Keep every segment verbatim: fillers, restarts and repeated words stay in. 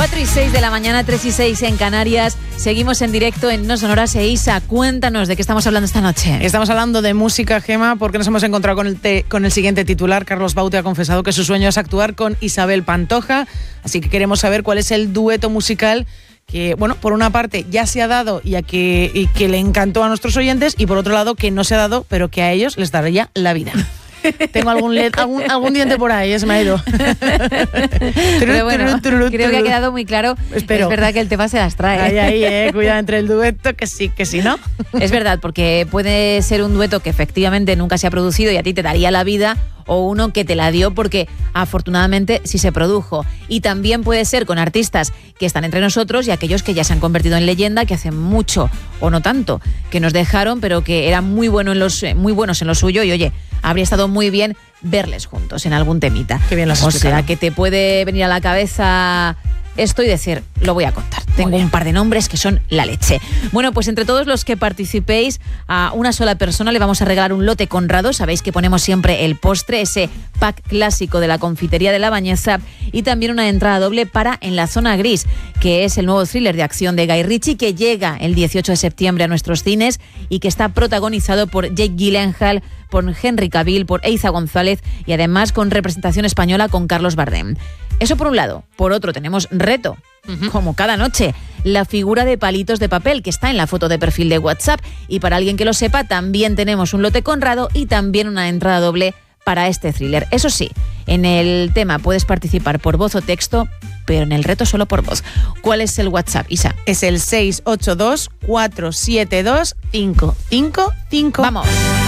cuatro y seis de la mañana, tres y seis en Canarias. Seguimos en directo en No Sonoras. E Isa, cuéntanos de qué estamos hablando esta noche. Estamos hablando de música, Gema, porque nos hemos encontrado con el, te- con el siguiente titular. Carlos Baute ha confesado que su sueño es actuar con Isabel Pantoja, así que queremos saber cuál es el dueto musical que, bueno, por una parte ya se ha dado y, a que, y que le encantó a nuestros oyentes, y por otro lado que no se ha dado, pero que a ellos les daría la vida. Tengo algún, led, algún algún diente por ahí, se me ha ido. Pero bueno, creo que ha quedado muy claro. Espero. Es verdad que el tema se las trae. Ahí, ahí, eh, cuidado entre el dueto, que sí, que sí, ¿no? Es verdad, porque puede ser un dueto que efectivamente nunca se ha producido y a ti te daría la vida, o uno que te la dio porque afortunadamente sí se produjo. Y también puede ser con artistas que están entre nosotros y aquellos que ya se han convertido en leyenda, que hace mucho o no tanto que nos dejaron, pero que eran muy, bueno en los, muy buenos en lo suyo, y oye, habría estado muy bien verles juntos en algún temita. Qué bien lo has O explicado. sea, que te puede venir a la cabeza esto y decir, lo voy a contar. Tengo un par de nombres que son la leche. Bueno, pues entre todos los que participéis, a una sola persona le vamos a regalar un lote Conrado. Sabéis que ponemos siempre el postre, ese pack clásico de la confitería de La Bañeza, y también una entrada doble para En la Zona Gris, que es el nuevo thriller de acción de Guy Ritchie, que llega el dieciocho de septiembre a nuestros cines y que está protagonizado por Jake Gyllenhaal, por Henry Cavill, por Eiza González, y además con representación española con Carlos Bardem. Eso por un lado. Por otro, tenemos reto, uh-huh. como cada noche, la figura de palitos de papel que está en la foto de perfil de WhatsApp. Y para alguien que lo sepa, también tenemos un lote Conrado y también una entrada doble para este thriller. Eso sí, en el tema puedes participar por voz o texto, pero en el reto solo por voz. ¿Cuál es el WhatsApp, Isa? Es el seis ocho dos, cuatro siete dos, cinco cinco cinco. ¡Vamos!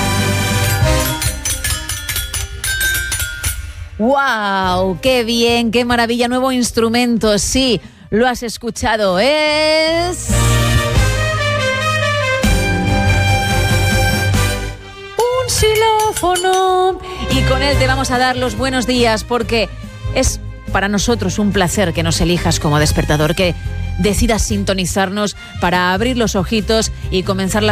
¡Wow! ¡Qué bien! ¡Qué maravilla! Nuevo instrumento, sí, lo has escuchado. Es... un xilófono. Y con él te vamos a dar los buenos días, porque es para nosotros un placer que nos elijas como despertador, que decidas sintonizarnos para abrir los ojitos y comenzar la